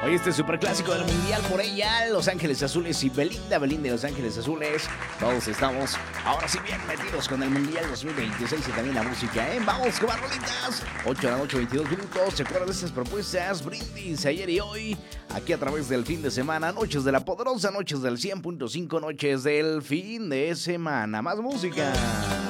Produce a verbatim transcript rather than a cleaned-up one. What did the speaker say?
Hoy este superclásico del mundial, por ella, Los Ángeles Azules y Belinda, Belinda y Los Ángeles Azules. Todos estamos ahora sí bien metidos con el mundial dos mil veintiséis y también la música, ¿eh? Vamos con más rolitas. ocho de la noche, veintidós minutos. ¿Se acuerdan de estas propuestas? Brindis ayer y hoy, aquí a través del fin de semana. Noches de la Poderosa, noches del cien punto cinco, noches del fin de semana. Más música.